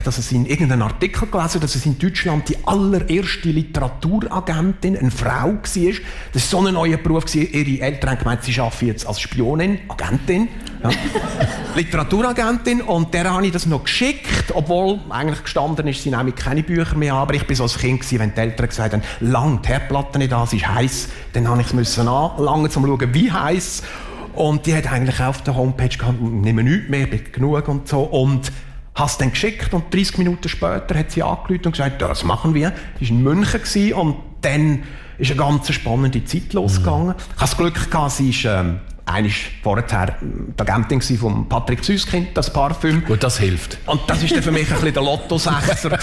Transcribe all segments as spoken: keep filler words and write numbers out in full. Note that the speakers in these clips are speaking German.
dass es in irgendeinem Artikel gelesen, dass es in Deutschland die allererste Literaturagentin eine Frau war. Das war so ein neuer Beruf. Ihre Eltern haben gemeint, sie arbeiten jetzt als Spionin, Agentin. Ja. Literaturagentin. Und der habe ich das noch geschickt, obwohl eigentlich gestanden ist, sie nehmen keine Bücher mehr an. Aber ich war so als Kind gewesen, wenn die Eltern gesagt haben, lang die Herdplatte nicht an, es ist heiß, dann habe ich es anlangen, um zu schauen, wie heiß. Und die hat eigentlich auf der Homepage gehabt, nehmen nichts mehr, bin genug und so. Und habe es dann geschickt und dreißig Minuten später hat sie angerufen und gesagt, das machen wir. Sie war in München und dann ist eine ganz spannende Zeit losgegangen. Mhm. Ich hatte das Glück gehabt, sie ist ähm, einmal vorher die Agentin von Patrick Süskind, das Parfüm. Gut, das hilft. Und das war dann für mich ein bisschen der Lotto-Sechser.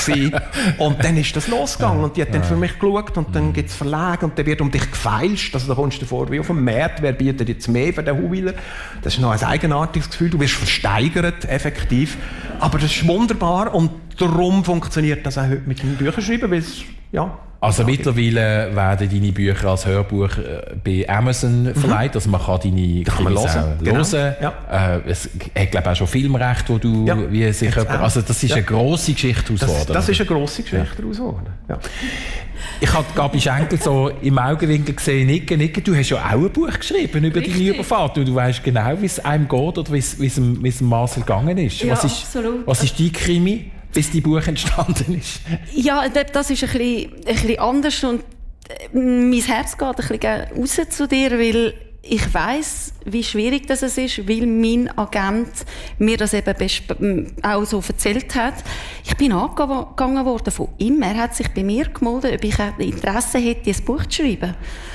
Und dann ist das losgegangen. Und die hat dann für mich geschaut. Und dann gibt es Verlage. Und dann wird um dich gefeilscht. Also da kommst du vor wie auf dem Markt. Wer bietet jetzt mehr für den Huwiler? Das ist noch ein eigenartiges Gefühl. Du wirst versteigert, effektiv. Aber das ist wunderbar. Und darum funktioniert das auch heute mit den Büchern schreiben. Weil es, ja, Also ja, mittlerweile werden deine Bücher als Hörbuch äh, bei Amazon verleiht, mhm. also man kann deine kann man hören. Genau. hören. Ja. Äh, es hat glaube auch schon Filmrecht, wo du ja. wie sich jemand, also das ist ja. eine grosse Geschichte das, daraus. Das ist eine grosse Geschichte daraus. Ja. Ja. Ich habe Gabi Schenkel so im Augenwinkel gesehen, Nicke, Nicke, du hast ja auch ein Buch geschrieben über Richtig. deine Überfahrt. Und du weißt genau, wie es einem geht oder wie es, wie es, wie es Marcel gegangen ist. Ja, was ist absolut. Was ist dein Krimi, bis dein Buch entstanden ist? Ja, das ist ein bisschen, ein bisschen anders und mein Herz geht ein bisschen raus zu dir, weil ich weiss, wie schwierig das ist, weil mein Agent mir das eben auch so erzählt hat. Ich bin angegangen worden von ihm. Er hat sich bei mir gemeldet, ob ich Interesse hätte, ein Buch zu schreiben.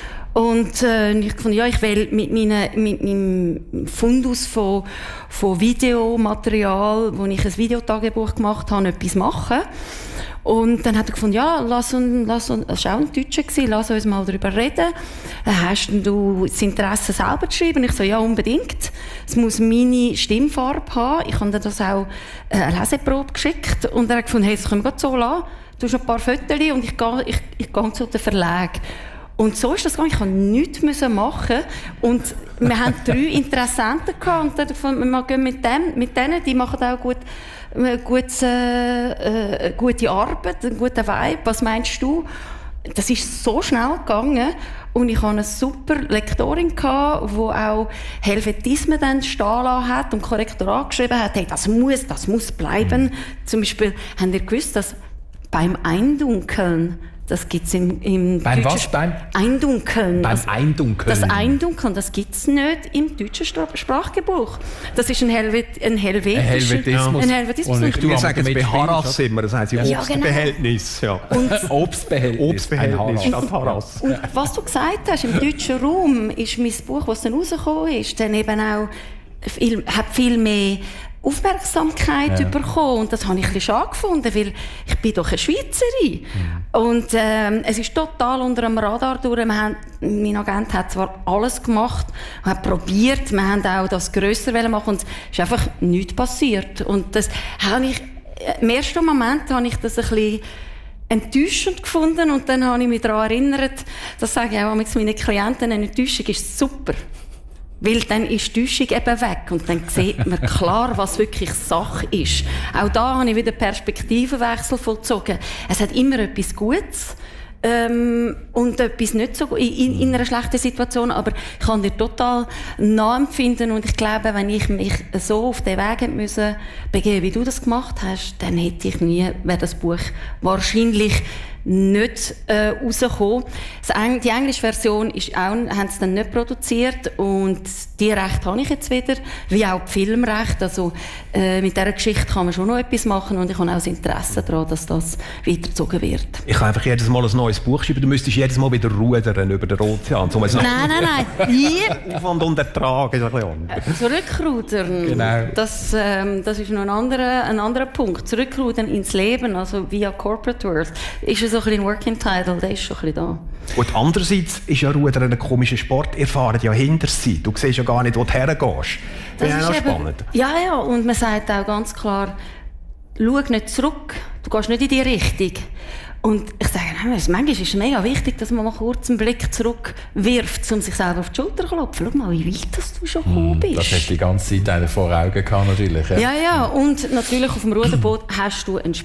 Und äh, ich fand, ja, ich will mit, meine, mit meinem Fundus von, von Videomaterial, wo ich ein Videotagebuch gemacht habe, etwas machen. Und dann hat er gefunden, ja, lass uns, lass uns, das war auch ein Deutscher gewesen, lass uns mal darüber reden. Hast du das Interesse selber zu schreiben? Und ich so, ja, unbedingt. Es muss meine Stimmfarbe haben. Ich habe dann das auch äh, eine Leseprobe geschickt. Und er hat gefunden, hey, das können wir gerade so lassen. Du hast ein paar Fotos und ich gehe, ich, ich gehe zu den Verlag. Und so ist das gegangen. Ich musste nichts machen. Und wir hatten drei Interessenten gehabt. Und dann gefunden, wir gehen mit, dem, mit denen, die machen auch gut, gut, äh, gute Arbeit, einen guten Vibe. Was meinst du? Das ist so schnell gegangen. Und ich hatte eine super Lektorin gehabt, die auch Helvetismen dann stehen lassen hat und Korrektorat geschrieben hat. Hey, das muss, das muss bleiben. Mhm. Zum Beispiel, habt ihr gewusst, dass beim Eindunkeln, das gibt's im, im beim deutschen was? Beim Eindunkeln. Beim das, Eindunkeln. Das Eindunkeln, das gibt's nicht im deutschen Sprachgebrauch. Das ist ein, Helvet, ein Helvetischer. Ein Helvetismus. Ein Helvetismus. Und wir sagen es bei Harass immer, das heisst ja, Obstbehältnis. Ja. Obstbehältnis. Obstbehältnis statt Harass. Und, und was du gesagt hast, im deutschen Raum ist mein Buch, was dann rausgekommen ist, dann eben auch viel, hat viel mehr Aufmerksamkeit ja. bekommen. Und das habe ich ein bisschen schade gefunden, weil ich bin doch eine Schweizerin. Mhm. Und ähm, es ist total unter dem Radar durch. Wir haben, mein Agent hat zwar alles gemacht, hat probiert, wir haben auch das grösser machen und es ist einfach nichts passiert. Und das habe ich, im ersten Moment habe ich das ein bisschen enttäuschend gefunden und dann habe ich mich daran erinnert, das sage ich auch mit meinen Klienten, eine Enttäuschung ist super. Weil dann ist die Täuschung eben weg und dann sieht man klar, was wirklich Sache ist. Auch da habe ich wieder Perspektivenwechsel vollzogen. Es hat immer etwas Gutes ähm, und etwas nicht so gut in, in einer schlechten Situation, aber ich kann dir total nachempfinden und ich glaube, wenn ich mich so auf den Weg hätte müssen begeben, wie du das gemacht hast, dann hätte ich nie, wäre das Buch wahrscheinlich nicht äh, rausgekommen. Die englische Version ist auch, haben sie dann nicht produziert und die Rechte habe ich jetzt wieder, wie auch die Filmrechte. Also äh, mit dieser Geschichte kann man schon noch etwas machen und ich habe auch das Interesse daran, dass das weitergezogen wird. Ich kann einfach jedes Mal ein neues Buch schreiben, du müsstest jedes Mal wieder rudern über den Ozean. So nein, nein, nein. Hier. Aufwand und Ertrag ist ein bisschen anders. Zurückrudern, genau. das, ähm, das ist noch ein anderer, ein anderer Punkt. Zurückrudern ins Leben, also via Corporate World, ist es so ein bisschen Working Title, der ist schon ein bisschen da. Und andererseits ist ja Rudern ein komischer Sport. Ihr fahrt ja hinter sie. Du siehst ja gar nicht, wo du hergehst. Das ist auch spannend. Ja, ja. Und man sagt auch ganz klar, schau nicht zurück, du gehst nicht in die Richtung. Und ich sage, manchmal ist es mega wichtig, dass man mal kurz einen Blick zurückwirft, um sich selber auf die Schulter zu klopfen. Schau mal, wie weit das du schon gekommen bist. Das hast du die ganze Zeit vor Augen gehabt, natürlich. Ja, ja, ja. Und natürlich auf dem Ruderboot hast du einen